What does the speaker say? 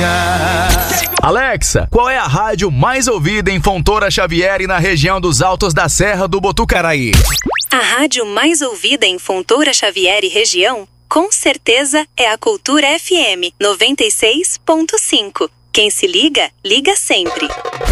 manhã. Alexa, qual é a rádio mais ouvida em Fontoura Xavier e na região dos Altos da Serra do Botucaraí? A rádio mais ouvida em Fontoura Xavier e região, com certeza, é a Cultura FM 96.5. Quem se liga, liga sempre.